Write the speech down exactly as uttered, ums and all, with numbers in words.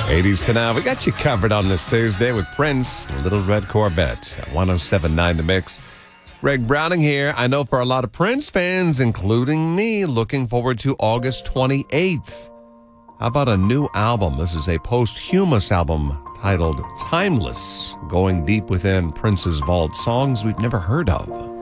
eighties to now. We got you covered on this Thursday with Prince, Little Red Corvette at one oh seven point nine The Mix. Greg Browning here. I know for a lot of Prince fans, including me, looking forward to August twenty-eighth. How about a new album? This is a posthumous album titled Timeless, going deep within Prince's vault, songs we've never heard of.